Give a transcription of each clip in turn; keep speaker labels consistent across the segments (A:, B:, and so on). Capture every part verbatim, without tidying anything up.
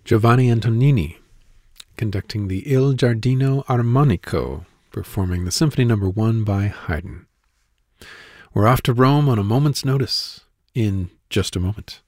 A: Giovanni Antonini, conducting the Il Giardino Armonico, performing the Symphony Number One by Haydn. We're off to Rome on a moment's notice in just a moment.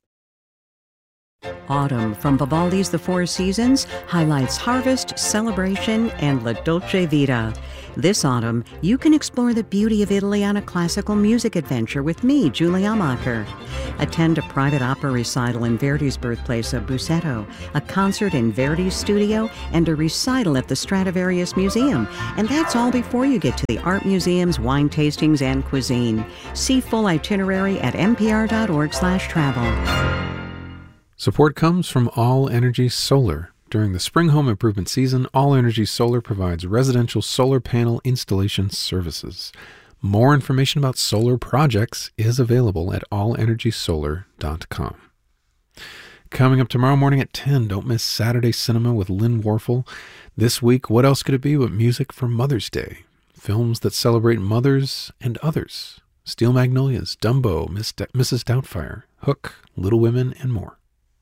B: Autumn from Vivaldi's The Four Seasons highlights harvest, celebration, and La Dolce Vita. This autumn, you can explore the beauty of Italy on a classical music adventure with me, Julie Amacher. Attend a private opera recital in Verdi's birthplace of Busseto, a concert in Verdi's studio, and a recital at the Stradivarius Museum. And that's all before you get to the art museums, wine tastings, and cuisine. See full itinerary at npr.org slash travel.
A: Support comes from All Energy Solar. During the spring home improvement season, All Energy Solar provides residential solar panel installation services. More information about solar projects is available at all energy solar dot com. Coming up tomorrow morning at ten, don't miss Saturday Cinema with Lynn Warfel. This week, what else could it be but music for Mother's Day? Films that celebrate mothers and others. Steel Magnolias, Dumbo, Miss D- Missus Doubtfire, Hook, Little Women, and more.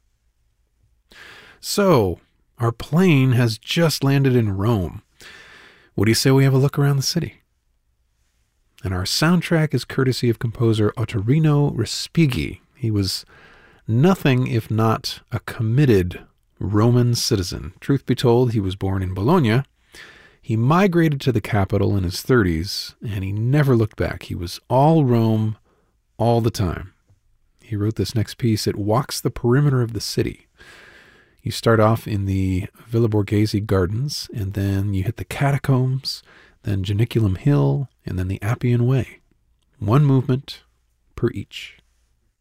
A: So, our plane has just landed in Rome. What do you say we have a look around the city? And our soundtrack is courtesy of composer Ottorino Respighi. He was nothing if not a committed Roman citizen. Truth be told, he was born in Bologna. He migrated to the capital in his thirties, and he never looked back. He was all Rome all the time. He wrote this next piece. It walks the perimeter of the city. You start off in the Villa Borghese Gardens, and then you hit the Catacombs, then Janiculum Hill, and then the Appian Way. One movement per each.